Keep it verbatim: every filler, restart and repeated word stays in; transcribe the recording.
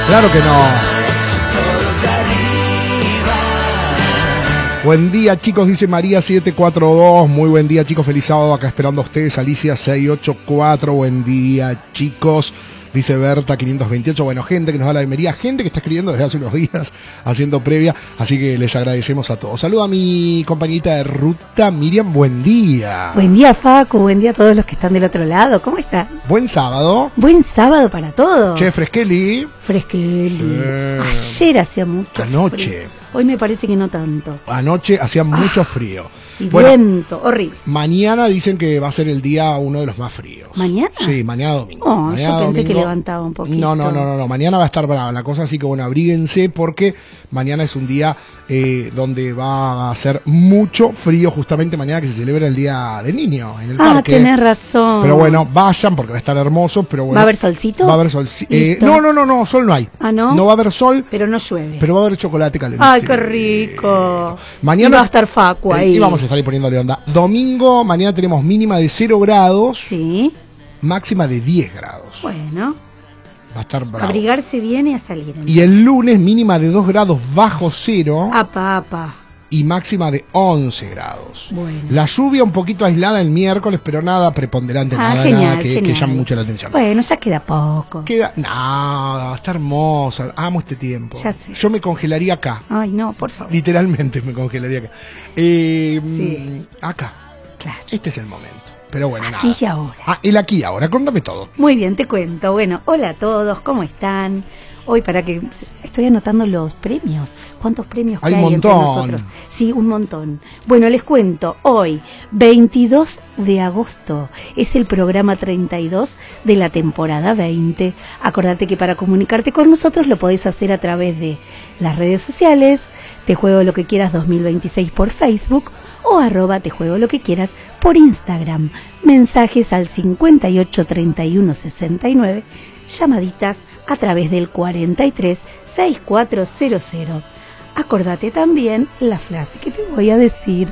Claro que no. Buen día, chicos, dice María siete cuatro dos. Muy buen día, chicos, feliz sábado, acá esperando a ustedes. Alicia seis ocho cuatro. Buen día, chicos, dice Berta quinientos veintiocho. Bueno, gente que nos da la bienvenida, gente que está escribiendo desde hace unos días haciendo previa, así que les agradecemos a todos. Saludo a mi compañerita de ruta, Miriam, buen día. Buen día, Facu, buen día a todos los que están del otro lado. ¿Cómo están? Buen sábado. Buen sábado para todos. Che, Fresqueli. Fresqueli. Eh, Ayer hacía mucho Anoche. frío. Hoy me parece que no tanto. Anoche hacía mucho ah, frío. Y bueno, viento, horrible. Mañana dicen que va a ser el día uno de los más fríos. ¿Mañana? Sí, mañana domingo. Oh, mañana yo pensé domingo, que levantaba un poquito. No, no, no, no, no, mañana va a estar brava la cosa, así que bueno, abríguense porque mañana es un día eh, donde va a ser mucho frío, justamente mañana que se celebra el Día del Niño en el ah, parque. Ah, tenés razón. Pero bueno, vayan porque va a estar hermoso, pero bueno. ¿Va a haber solcito? Va a haber sol. Eh, no, no, no, no, sol no hay. Ah, ¿no? No va a haber sol. Pero no llueve. Pero va a haber chocolate caliente. Ay, qué rico. Mañana y va a estar Facu ahí. Y vamos a estar ahí poniéndole onda. Domingo, mañana tenemos mínima de cero grados. Sí. Máxima de diez grados. Bueno. Va a estar bravo. Abrigarse bien y a salir. Entonces. Y el lunes mínima de dos grados bajo cero. Apa, apa. Y máxima de once grados. Bueno. La lluvia un poquito aislada el miércoles, pero nada preponderante, ah, nada, genial, nada que, genial. que llame mucho la atención. Bueno, ya queda poco. Queda, no, está hermosa, amo este tiempo. Ya sé. Yo me congelaría acá. Ay, no, por favor. Literalmente me congelaría acá. Eh, sí. Acá. Claro. Este es el momento. Pero bueno, aquí nada. y ahora. Ah, el aquí y ahora, cuéntame todo. Muy bien, te cuento. Bueno, hola a todos, ¿cómo están? Hoy para que estoy anotando los premios. ¿Cuántos premios que hay, hay entre nosotros? Sí, un montón. Bueno, les cuento, hoy, veintidós de agosto, es el programa treinta y dos de la temporada veinte. Acordate que para comunicarte con nosotros lo podés hacer a través de las redes sociales, Te Juego Lo Que Quieras dos mil veintiséis por Facebook o arroba Te Juego Lo Que Quieras por Instagram. Mensajes al cincuenta y ocho treinta y uno sesenta y nueve, llamaditas a través del cuarenta y tres sesenta y cuatro cero cero. Acordate también la frase que te voy a decir.